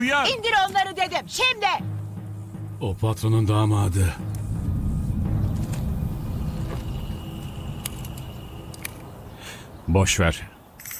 Uyar. İndir onları dedim. Şimdi. O patronun damadı. Boş ver.